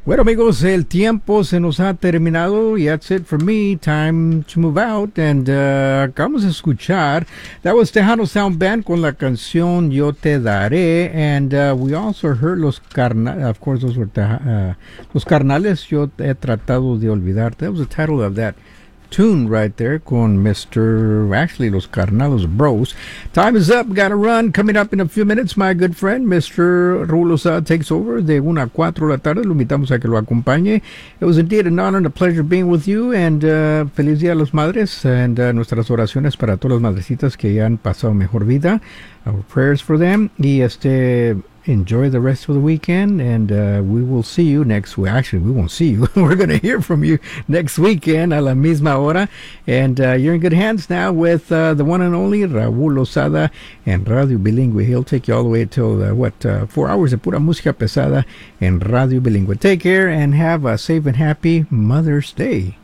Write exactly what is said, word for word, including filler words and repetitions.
Bueno, amigos, el tiempo se nos ha terminado. That's it for me. Time to move out. And uh, acabamos de escuchar. That was Tejano Sound Band con la canción Yo Te Daré. And uh, we also heard Los Carnales. Of course, those were uh, Los Carnales. Yo He Tratado de Olvidarte. That was the title of that tune right there con Mister Actually, Los Carnalos Bros. Time is up. Got to run. Coming up in a few minutes, my good friend, Mister Raúl Lozada takes over de una a cuatro de la tarde. Lo invitamos a que lo acompañe. It was indeed an honor and a pleasure being with you. And uh, feliz Día a las Madres. And uh, nuestras oraciones para todas las madrecitas que ya han pasado mejor vida. Our prayers for them. Y este... enjoy the rest of the weekend, and uh, we will see you next week. Actually, we won't see you. We're going to hear from you next weekend a la misma hora. And uh, you're in good hands now with uh, the one and only Raúl Lozada en Radio Bilingüe. He'll take you all the way till, uh, what, uh, four hours de pura música pesada en Radio Bilingüe. Take care and have a safe and happy Mother's Day.